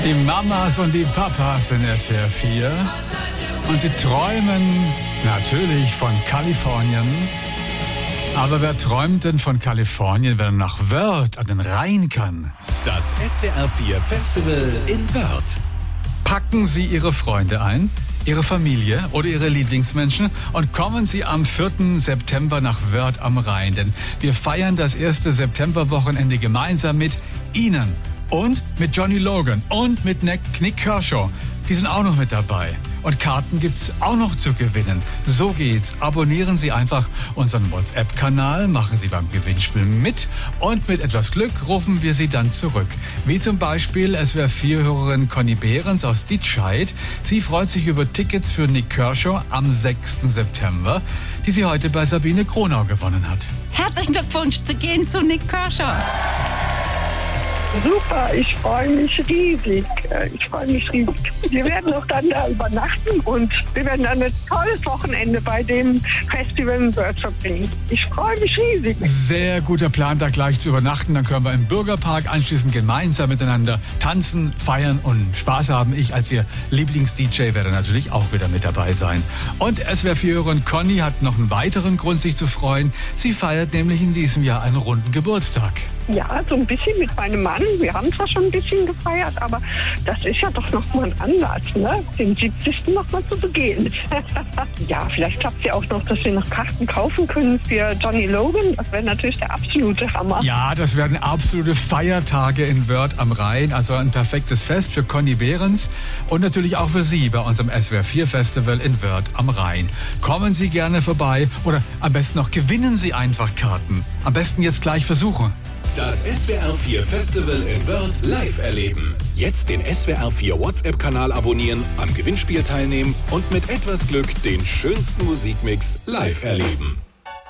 Die Mamas und die Papas in SWR 4 und sie träumen natürlich von Kalifornien. Aber wer träumt denn von Kalifornien, wenn er nach Wörth an den Rhein kann? Das SWR 4 Festival in Wörth. Packen Sie Ihre Freunde ein, Ihre Familie oder Ihre Lieblingsmenschen und kommen Sie am 4. September nach Wörth am Rhein. Denn wir feiern das erste Septemberwochenende gemeinsam mit Ihnen und mit Johnny Logan und mit Nick Kershaw. Die sind auch noch mit dabei. Und Karten gibt's auch noch zu gewinnen. So geht's. Abonnieren Sie einfach unseren WhatsApp-Kanal, machen Sie beim Gewinnspiel mit und mit etwas Glück rufen wir Sie dann zurück. Wie zum Beispiel SWR 4-Hörerin Conny Behrens aus Dietscheid. Sie freut sich über Tickets für Nick Kershaw am 6. September, die sie heute bei Sabine Kronau gewonnen hat. Herzlichen Glückwunsch zu gehen zu Nick Kershaw. Super, ich freue mich riesig. Wir werden auch dann da übernachten und wir werden dann ein tolles Wochenende bei dem Festival in Wörth verbringen. Ich freue mich riesig. Sehr guter Plan, da gleich zu übernachten. Dann können wir im Bürgerpark anschließend gemeinsam miteinander tanzen, feiern und Spaß haben. Ich als Ihr Lieblings-DJ werde natürlich auch wieder mit dabei sein. Und SWR4-Hörerin Conny hat noch einen weiteren Grund, sich zu freuen. Sie feiert nämlich in diesem Jahr einen runden Geburtstag. Ja, so ein bisschen mit meinem Mann. Wir haben zwar schon ein bisschen gefeiert, aber das ist ja doch nochmal ein Anlass, ne? Den 70. nochmal zu begehen. Ja, vielleicht klappt es ja auch noch, dass wir noch Karten kaufen können für Johnny Logan. Das wäre natürlich der absolute Hammer. Ja, das werden absolute Feiertage in Wörth am Rhein. Also ein perfektes Fest für Conny Behrens und natürlich auch für Sie bei unserem SWR 4 Festival in Wörth am Rhein. Kommen Sie gerne vorbei oder am besten noch gewinnen Sie einfach Karten. Am besten jetzt gleich versuchen. Das SWR 4 Festival in Wörth live erleben. Jetzt den SWR 4 WhatsApp-Kanal abonnieren, am Gewinnspiel teilnehmen und mit etwas Glück den schönsten Musikmix live erleben.